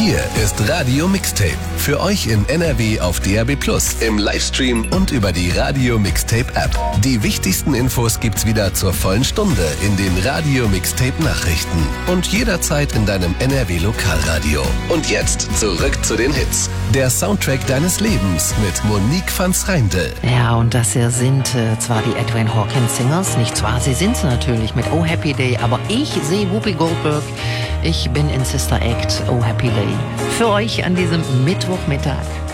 Hier ist Radio Mixtape. Für euch in NRW auf DAB+, im Livestream und über die Radio Mixtape App. Die wichtigsten Infos gibt's wieder zur vollen Stunde in den Radio Mixtape Nachrichten und jederzeit in deinem NRW Lokalradio. Und jetzt zurück zu den Hits. Der Soundtrack deines Lebens mit Monique van 's Reindl. Ja, und das hier sind zwar die Edwin Hawkins Singers, nicht zwar, sie sind's natürlich mit Oh Happy Day, aber ich sehe Whoopi Goldberg. Ich bin in Sister Act, Oh Happy Day. Für euch an diesem Mittwochmittag.